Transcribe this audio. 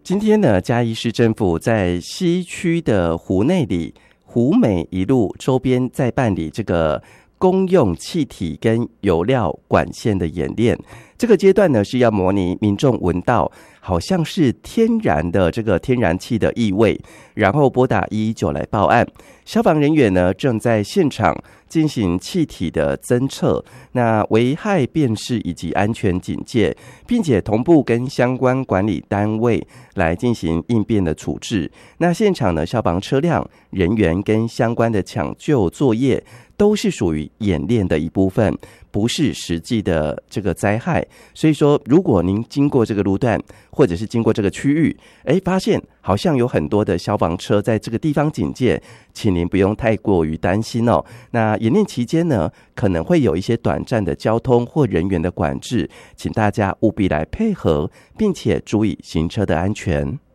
今天呢，嘉义市政府在西区的湖内里、湖美一路周边在办理这个公用气体跟油料管线的演练。这个阶段呢，是要模拟民众闻到好像是天然的这个天然气的异味，然后拨打119来报案。消防人员呢，正在现场进行气体的侦测，那危害辨识以及安全警戒，并且同步跟相关管理单位来进行应变的处置。那现场呢，消防车辆、人员跟相关的抢救作业都是属于演练的一部分，不是实际的这个灾害。所以说，如果您经过这个路段，或者是经过这个区域，发现好像有很多的消防车在这个地方警戒，请您不用太过于担心哦。那演练期间呢，可能会有一些短暂的交通或人员的管制，请大家务必来配合，并且注意行车的安全。